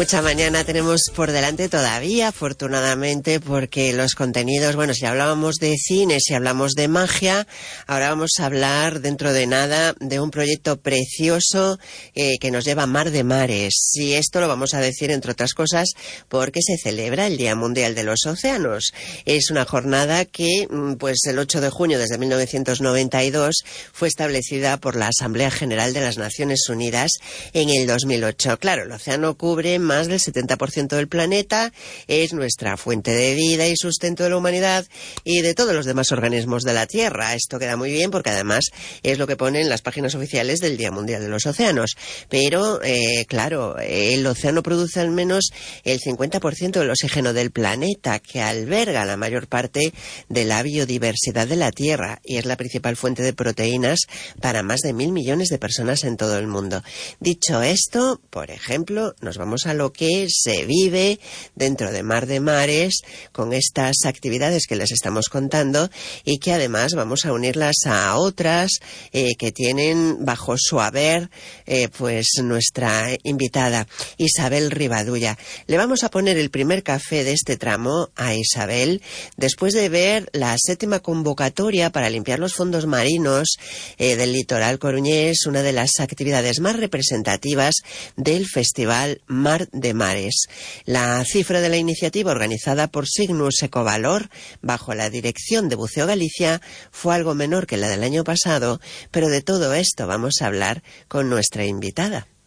Mucha mañana tenemos por delante todavía, afortunadamente, porque los contenidos, bueno, si hablábamos de cine, si hablamos de magia, ahora vamos a hablar dentro de nada de un proyecto precioso que nos lleva a Mar de Mares. Y esto lo vamos a decir, entre otras cosas, porque se celebra el Día Mundial de los Océanos. Es una jornada que, pues el 8 de junio desde 1992 fue establecida por la Asamblea General de las Naciones Unidas en el 2008. Claro, el océano cubre más del 70% del planeta, es nuestra fuente de vida y sustento de la humanidad y de todos los demás organismos de la Tierra. Esto queda muy bien porque además es lo que pone en las páginas oficiales del Día Mundial de los Océanos. Pero, claro, el océano produce al menos el 50% del oxígeno del planeta, que alberga la mayor parte de la biodiversidad de la Tierra y es la principal fuente de proteínas para más de 1.000 millones de personas en todo el mundo. Dicho esto, por ejemplo, nos vamos a lo que se vive dentro de Mar de Mares con estas actividades que les estamos contando y que además vamos a unirlas a otras que tienen bajo su haber pues nuestra invitada Isabel Rivadulla. Le vamos a poner el primer café de este tramo a Isabel después de ver la 7ª convocatoria para limpiar los fondos marinos del litoral coruñés, una de las actividades más representativas del Festival Mar de Mares. La cifra de la iniciativa, organizada por Cygnus Ecovalor bajo la dirección de Buceo Galicia, fue algo menor que la del año pasado, pero de todo esto vamos a hablar con nuestra invitada.